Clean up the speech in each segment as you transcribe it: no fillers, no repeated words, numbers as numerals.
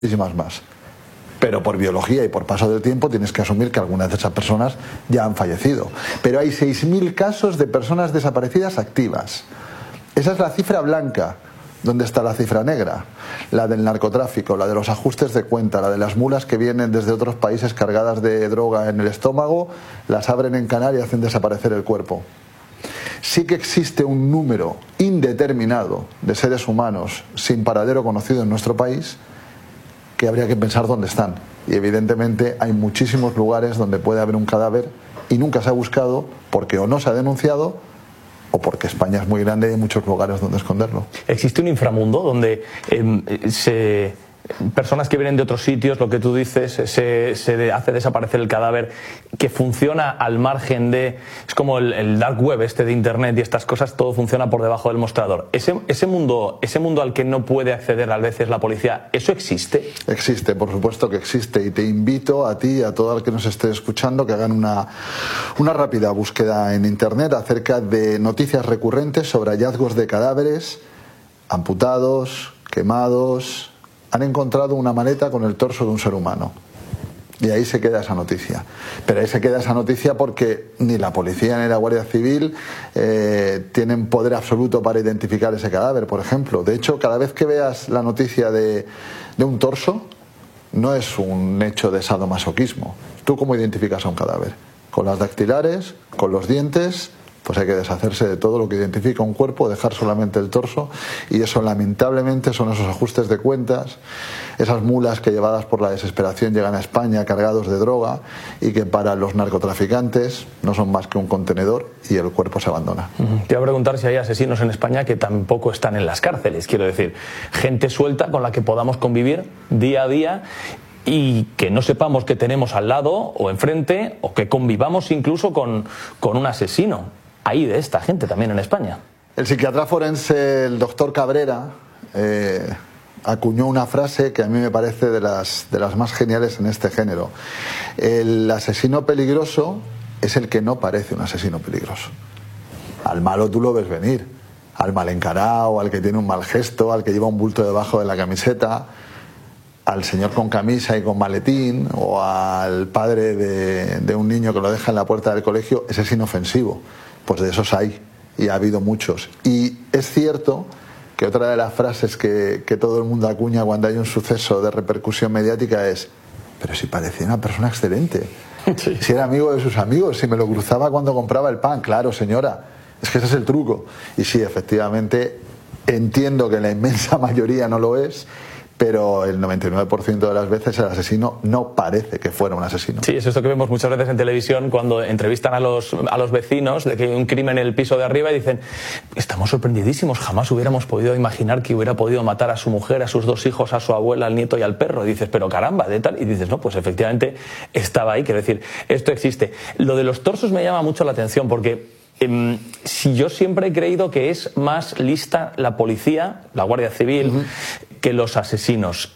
muchísimas más. Pero por biología y por paso del tiempo tienes que asumir que algunas de esas personas ya han fallecido. Pero hay 6.000 casos de personas desaparecidas activas. Esa es la cifra blanca. ¿Dónde está la cifra negra? La del narcotráfico, la de los ajustes de cuenta, la de las mulas que vienen desde otros países cargadas de droga en el estómago, las abren en Canarias y hacen desaparecer el cuerpo. Sí que existe un número indeterminado de seres humanos sin paradero conocido en nuestro país que habría que pensar dónde están. Y evidentemente hay muchísimos lugares donde puede haber un cadáver y nunca se ha buscado porque o no se ha denunciado o porque España es muy grande y hay muchos lugares donde esconderlo. ¿Existe un inframundo donde personas que vienen de otros sitios, lo que tú dices, se hace desaparecer el cadáver, que funciona al margen de... Es como el dark web de internet y estas cosas, todo funciona por debajo del mostrador. Ese mundo al que no puede acceder a veces la policía, ¿eso existe? Existe, por supuesto que existe, y te invito a ti y a todo el que nos esté escuchando que hagan una rápida búsqueda en internet acerca de noticias recurrentes sobre hallazgos de cadáveres amputados, quemados. Han encontrado una maleta con el torso de un ser humano. Y ahí se queda esa noticia. Pero ahí se queda esa noticia porque ni la policía ni la Guardia Civil tienen poder absoluto para identificar ese cadáver, por ejemplo. De hecho, cada vez que veas la noticia de un torso, no es un hecho de sadomasoquismo. ¿Tú cómo identificas a un cadáver? Con las dactilares, con los dientes. Pues hay que deshacerse de todo lo que identifica un cuerpo, dejar solamente el torso, y eso lamentablemente son esos ajustes de cuentas, esas mulas que llevadas por la desesperación llegan a España cargados de droga y que para los narcotraficantes no son más que un contenedor y el cuerpo se abandona. Te iba a preguntar si hay asesinos en España que tampoco están en las cárceles, quiero decir, gente suelta con la que podamos convivir día a día y que no sepamos que tenemos al lado o enfrente, o que convivamos incluso con un asesino. Hay de esta gente también en España. El psiquiatra forense, el doctor Cabrera, acuñó una frase que a mí me parece de las más geniales en este género. El asesino peligroso es el que no parece un asesino peligroso. Al malo tú lo ves venir, al mal encarado, al que tiene un mal gesto, al que lleva un bulto debajo de la camiseta, al señor con camisa y con maletín, o al padre de un niño que lo deja en la puerta del colegio. Ese es inofensivo. Pues de esos hay, y ha habido muchos. Y es cierto que otra de las frases que todo el mundo acuña cuando hay un suceso de repercusión mediática es: pero si parecía una persona excelente, sí. Si era amigo de sus amigos, si me lo cruzaba cuando compraba el pan. Claro, señora, es que ese es el truco. Y sí, efectivamente, entiendo que la inmensa mayoría no lo es, pero el 99% de las veces el asesino no parece que fuera un asesino. Sí, es esto que vemos muchas veces en televisión cuando entrevistan a los vecinos de que hay un crimen en el piso de arriba y dicen: estamos sorprendidísimos, jamás hubiéramos podido imaginar que hubiera podido matar a su mujer, a sus 2 hijos, a su abuela, al nieto y al perro. Y dices: pero caramba, de tal. Y dices: no, pues efectivamente estaba ahí. Quiero decir, esto existe. Lo de los torsos me llama mucho la atención porque si yo siempre he creído que es más lista la policía, la Guardia Civil, que los asesinos.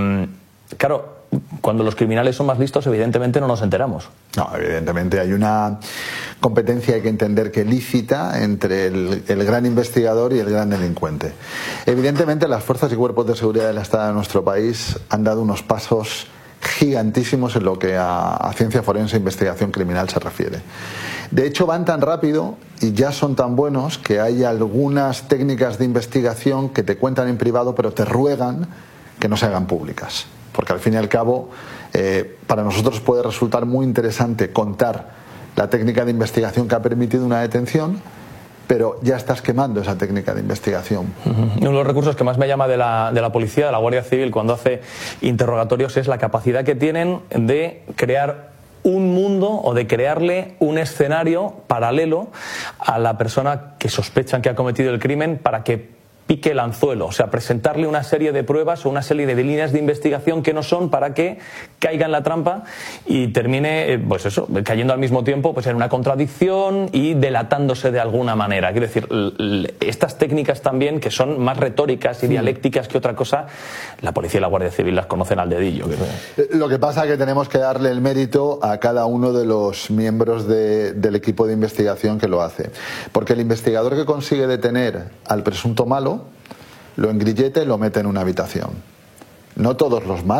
Claro, cuando los criminales son más listos, evidentemente no nos enteramos. No, evidentemente hay una competencia, hay que entender que lícita, entre el gran investigador y el gran delincuente. Evidentemente las fuerzas y cuerpos de seguridad del Estado de nuestro país han dado unos pasos gigantísimos en lo que a ciencia forense e investigación criminal se refiere. De hecho, van tan rápido y ya son tan buenos que hay algunas técnicas de investigación que te cuentan en privado, pero te ruegan que no se hagan públicas. Porque al fin y al cabo, para nosotros puede resultar muy interesante contar la técnica de investigación que ha permitido una detención, pero ya estás quemando esa técnica de investigación. Uno de los recursos que más me llama de la policía, de la Guardia Civil, cuando hace interrogatorios, es la capacidad que tienen de crear un mundo o de crearle un escenario paralelo a la persona que sospechan que ha cometido el crimen para que pique el anzuelo, o sea, presentarle una serie de pruebas o una serie de líneas de investigación que no son, para que caiga en la trampa y termine, pues eso, cayendo al mismo tiempo pues en una contradicción y delatándose de alguna manera. Quiero decir, estas técnicas también, que son más retóricas y dialécticas que otra cosa, la policía y la Guardia Civil las conocen al dedillo. Lo que pasa es que tenemos que darle el mérito a cada uno de los miembros del equipo de investigación que lo hace, porque el investigador que consigue detener al presunto malo lo engrilleta y lo mete en una habitación. no todos los